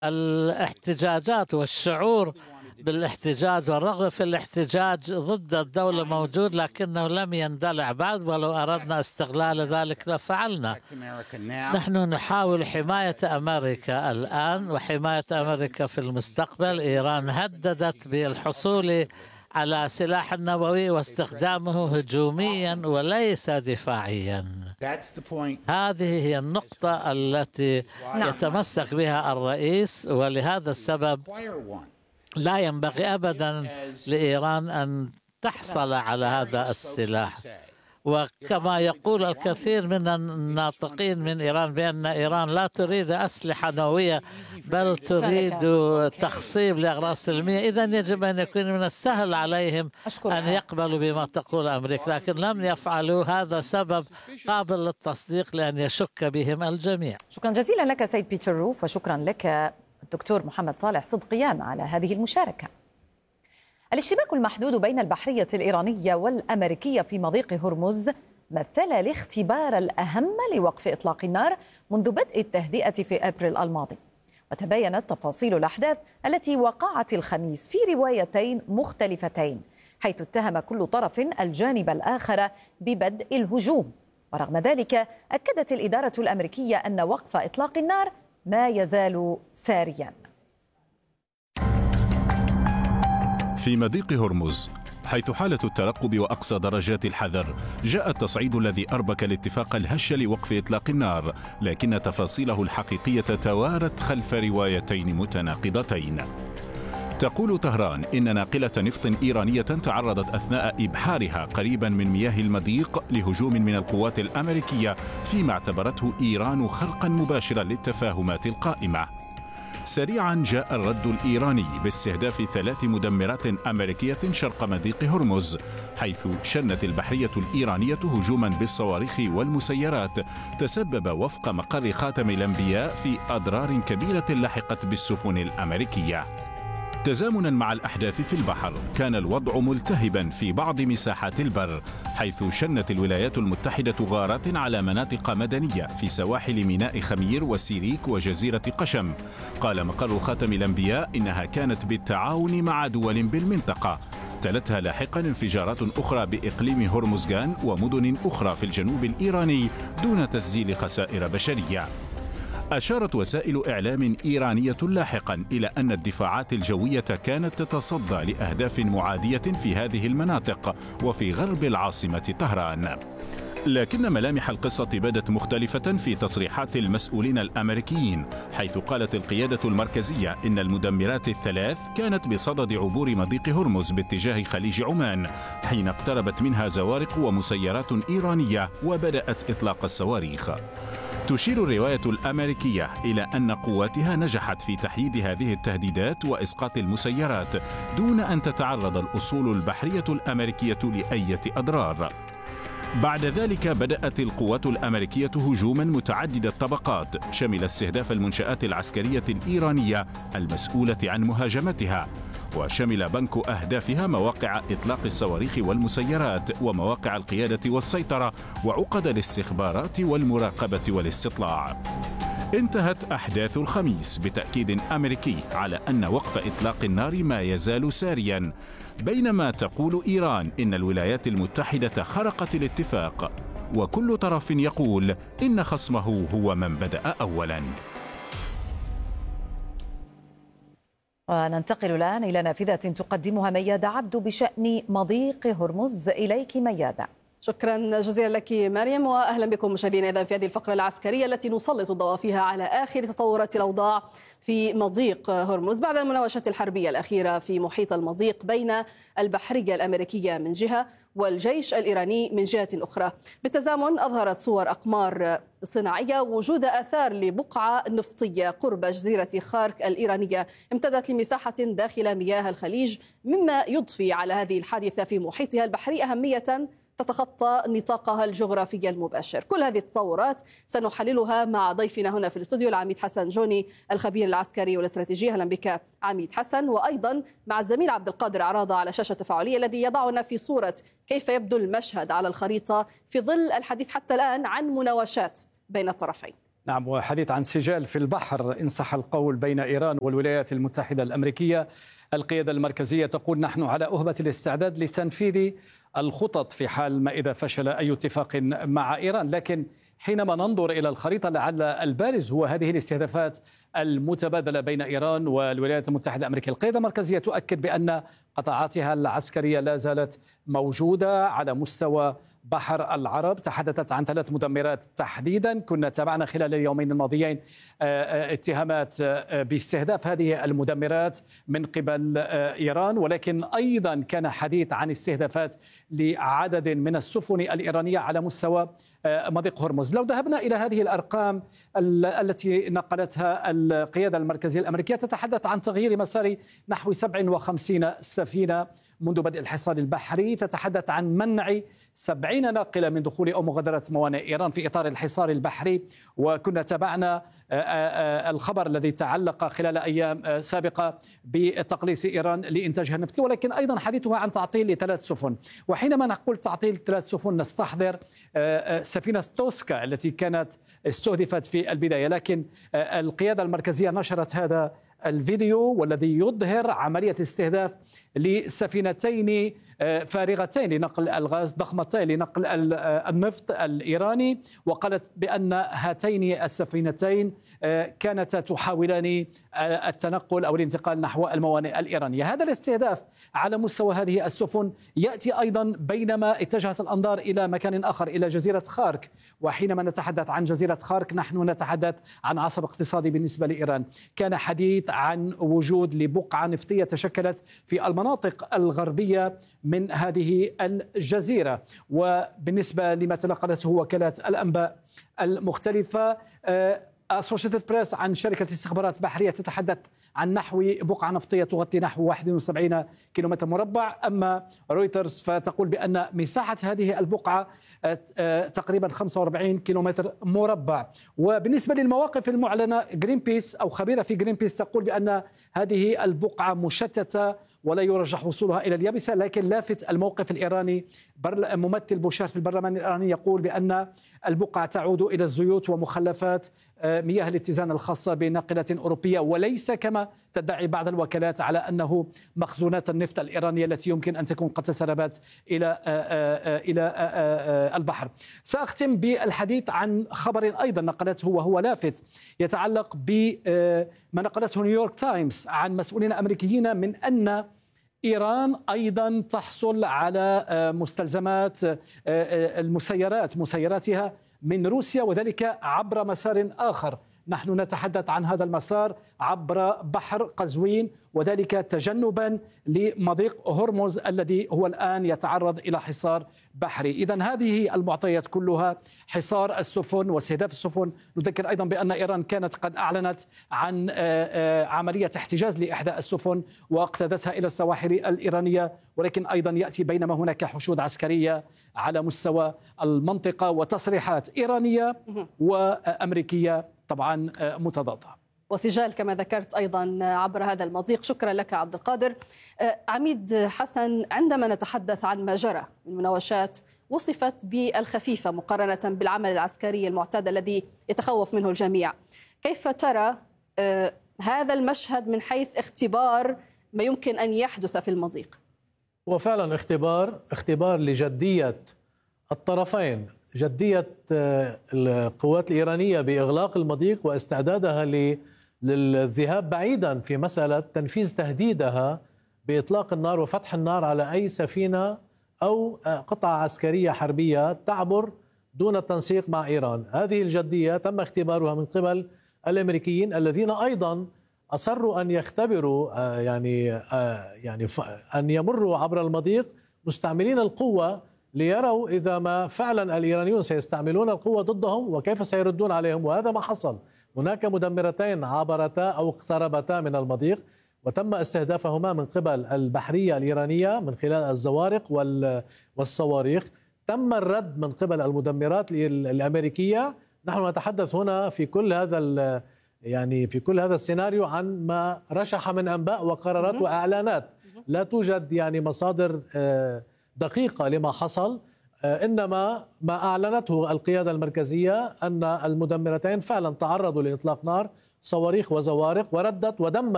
الاحتجاجات والشعور بالاحتجاج والرغبة في الاحتجاج ضد الدولة موجود، لكنه لم يندلع بعد، ولو أردنا استغلال ذلك لفعلنا. نحن نحاول حماية أمريكا الآن وحماية أمريكا في المستقبل. إيران هددت بالحصول على سلاح نووي واستخدامه هجوميا وليس دفاعيا. هذه هي النقطة التي يتمسك بها الرئيس، ولهذا السبب لا ينبغي أبدا لإيران أن تحصل على هذا السلاح. وكما يقول الكثير من الناطقين من إيران بأن إيران لا تريد أسلحة نووية بل تريد تخصيب لأغراض سلمية، إذن يجب أن يكون من السهل عليهم أن يقبلوا بما تقول أمريكا، لكن لم يفعلوا. هذا سبب قابل للتصديق لأن يشك بهم الجميع. شكرا جزيلا لك سيد بيتر روف، وشكرا لك الدكتور محمد صالح صدقيان على هذه المشاركة. الاشتباك المحدود بين البحرية الإيرانية والأمريكية في مضيق هرمز مثل الاختبار الأهم لوقف إطلاق النار منذ بدء التهدئة في أبريل الماضي. وتباينت تفاصيل الأحداث التي وقعت الخميس في روايتين مختلفتين، حيث اتهم كل طرف الجانب الآخر ببدء الهجوم. ورغم ذلك أكدت الإدارة الأمريكية أن وقف إطلاق النار ما يزال ساريا. في مضيق هرمز، حيث حالة الترقب وأقصى درجات الحذر، جاء التصعيد الذي أربك الاتفاق الهش لوقف إطلاق النار، لكن تفاصيله الحقيقية توارت خلف روايتين متناقضتين. تقول طهران إن ناقلة نفط إيرانية تعرضت أثناء إبحارها قريبا من مياه المضيق لهجوم من القوات الأمريكية، فيما اعتبرته إيران خرقا مباشرا للتفاهمات القائمة. سريعا جاء الرد الإيراني باستهداف 3 مدمرات أمريكية شرق مضيق هرمز، حيث شنت البحرية الإيرانية هجوما بالصواريخ والمسيرات تسبب وفق مقر خاتم الأنبياء في أضرار كبيرة لحقت بالسفن الأمريكية. تزامنا مع الأحداث في البحر، كان الوضع ملتهبا في بعض مساحات البر، حيث شنت الولايات المتحدة غارات على مناطق مدنية في سواحل ميناء خمير وسيريك وجزيرة قشم. قال مقر خاتم الأنبياء إنها كانت بالتعاون مع دول بالمنطقة. تلتها لاحقا انفجارات أخرى بإقليم هرمزغان ومدن أخرى في الجنوب الإيراني دون تسجيل خسائر بشرية. أشارت وسائل إعلام إيرانية لاحقا إلى أن الدفاعات الجوية كانت تتصدى لأهداف معادية في هذه المناطق وفي غرب العاصمة طهران. لكن ملامح القصة بدت مختلفة في تصريحات المسؤولين الأمريكيين، حيث قالت القيادة المركزية إن المدمرات الثلاث كانت بصدد عبور مضيق هرمز باتجاه خليج عمان، حين اقتربت منها زوارق ومسيرات إيرانية وبدأت إطلاق الصواريخ. تشير الرواية الأمريكية إلى أن قواتها نجحت في تحييد هذه التهديدات وإسقاط المسيرات دون أن تتعرض الأسطول البحرية الأمريكية لأي أضرار. بعد ذلك بدأت القوات الأمريكية هجوما متعدد الطبقات، شمل استهداف المنشآت العسكرية الإيرانية المسؤولة عن مهاجمتها، وشمل بنك أهدافها مواقع إطلاق الصواريخ والمسيرات ومواقع القيادة والسيطرة وعقد الاستخبارات والمراقبة والاستطلاع. انتهت أحداث الخميس بتأكيد أمريكي على أن وقف إطلاق النار ما يزال ساريا، بينما تقول إيران إن الولايات المتحدة خرقت الاتفاق، وكل طرف يقول إن خصمه هو من بدأ أولا. وننتقل الآن إلى نافذة تقدمها ميادة عبد بشأن مضيق هرمز. إليك ميادة. شكرا جزيلا لك مريم، وأهلا بكم مشاهدينا إذن في هذه الفقرة العسكرية التي نسلط الضوء فيها على آخر تطورات الأوضاع في مضيق هرمز بعد المناوشات الحربية الأخيرة في محيط المضيق بين البحرية الأمريكية من جهة والجيش الإيراني من جهة أخرى. بالتزامن أظهرت صور أقمار صناعية وجود آثار لبقعة نفطية قرب جزيرة خارك الإيرانية امتدت لمساحة داخل مياه الخليج، مما يضفي على هذه الحادثة في محيطها البحري أهمية تتخطى نطاقها الجغرافي المباشر. كل هذه التطورات سنحللها مع ضيفنا هنا في الاستوديو العميد حسن جوني الخبير العسكري والاستراتيجي. أهلا بك عميد حسن. وأيضا مع الزميل عبد القادر عراضة على شاشة تفاعلية الذي يضعنا في صورة كيف يبدو المشهد على الخريطة في ظل الحديث حتى الآن عن مناوشات بين الطرفين. نعم، وحديث عن سجال في البحر إن صح القول بين إيران والولايات المتحدة الأمريكية. القيادة المركزية تقول نحن على أهبة الاستعداد لتنفيذ الخطط في حال ما إذا فشل أي اتفاق مع إيران. لكن حينما ننظر إلى الخريطة لعل البارز هو هذه الاستهدافات المتبادلة بين إيران والولايات المتحدة الأمريكية. القيادة المركزية تؤكد بأن قطاعاتها العسكرية لا زالت موجودة على مستوى بحر العرب. تحدثت عن 3 مدمرات تحديدا. كنا تابعنا خلال اليومين الماضيين اتهامات باستهداف هذه المدمرات من قبل إيران، ولكن أيضا كان حديث عن استهدافات لعدد من السفن الإيرانية على مستوى مضيق هرمز. لو ذهبنا إلى هذه الأرقام التي نقلتها القيادة المركزية الأمريكية، تتحدث عن تغيير مسار نحو 57 سفينة منذ بدء الحصار البحري، تتحدث عن منع 70 ناقلة من دخول أو مغادرة موانئ إيران في إطار الحصار البحري. وكنا تابعنا الخبر الذي تعلق خلال أيام سابقة بتقليص إيران لإنتاجها النفطي، ولكن أيضا حديثها عن تعطيل ل3 سفن. وحينما نقول تعطيل 3 سفن نستحضر سفينة توسكا التي كانت استهدفت في البداية، لكن القيادة المركزية نشرت هذا الفيديو والذي يظهر عملية استهداف لسفينتين فارغتين لنقل الغاز، ضخمتين لنقل النفط الإيراني، وقالت بأن هاتين السفينتين كانتا تحاولان التنقل أو الانتقال نحو الموانئ الإيرانية. هذا الاستهداف على مستوى هذه السفن يأتي أيضا بينما اتجهت الأنظار إلى مكان آخر، إلى جزيرة خارك. وحينما نتحدث عن جزيرة خارك نحن نتحدث عن عصب اقتصادي بالنسبة لإيران. كان حديث عن وجود لبقعة نفطية تشكلت في المناطق الغربية من هذه الجزيرة. وبالنسبة لما تنقلته وكالات الأنباء المختلفة، أسوشيتد بريس عن شركة استخبارات بحرية تتحدث عن نحو بقعة نفطية تغطي نحو 71 كيلومتر مربع. أما رويترز فتقول بأن مساحة هذه البقعة تقريبا 45 كيلومتر مربع. وبالنسبة للمواقف المعلنة، جرين بيس أو خبيرة في جرين بيس تقول بأن هذه البقعة مشتتة ولا يرجح وصولها إلى اليابسة. لكن لافت الموقف الإيراني، ممثل بوشار في البرلمان الإيراني يقول بأن البقعة تعود إلى الزيوت ومخلفات مياه الاتزان الخاصة بناقلة أوروبية، وليس كما تدعي بعض الوكالات على أنه مخزونات النفط الإيرانية التي يمكن أن تكون قد تسربت إلى البحر. سأختم بالحديث عن خبر أيضا نقلته وهو لافت، يتعلق بما نقلته نيويورك تايمز عن مسؤولين أمريكيين من أن إيران أيضا تحصل على مستلزمات مسيراتها من روسيا، وذلك عبر مسار آخر. نحن نتحدث عن هذا المسار عبر بحر قزوين، وذلك تجنبا لمضيق هرمز الذي هو الآن يتعرض إلى حصار بحري. إذن هذه المعطيات كلها، حصار السفن واستهداف السفن. نذكر أيضا بأن إيران كانت قد أعلنت عن عملية احتجاز لإحدى السفن واقتادتها إلى السواحل الإيرانية، ولكن أيضا يأتي بينما هناك حشود عسكرية على مستوى المنطقة وتصريحات إيرانية وأمريكية طبعا متضادة، وسجال كما ذكرت أيضا عبر هذا المضيق. شكرا لك عبد القادر. عميد حسن، عندما نتحدث عن ما جرى من مناوشات وصفت بالخفيفة مقارنة بالعمل العسكري المعتاد الذي يتخوف منه الجميع، كيف ترى هذا المشهد من حيث اختبار ما يمكن أن يحدث في المضيق؟ وفعلا اختبار لجدية الطرفين، جدية القوات الإيرانية بإغلاق المضيق واستعدادها للذهاب بعيدا في مسألة تنفيذ تهديدها بإطلاق النار وفتح النار على أي سفينة أو قطعة عسكرية حربية تعبر دون تنسيق مع إيران. هذه الجدية تم اختبارها من قبل الأمريكيين الذين أيضا أصروا أن يختبروا يعني أن يمروا عبر المضيق مستعملين القوة ليروا إذا ما فعلا الإيرانيون سيستعملون القوة ضدهم وكيف سيردون عليهم، وهذا ما حصل. هناك مدمرتين عبرتا أو اقتربتا من المضيق وتم استهدافهما من قبل البحرية الإيرانية من خلال الزوارق والصواريخ. تم الرد من قبل المدمرات الأمريكية. نحن نتحدث هنا في كل هذا السيناريو عن ما رشح من أنباء وقرارات وإعلانات. لا توجد مصادر دقيقة لما حصل. إنما ما أعلنته القيادة المركزية أن المدمرتين فعلا تعرضوا لإطلاق نار صواريخ وزوارق وردت ودمرت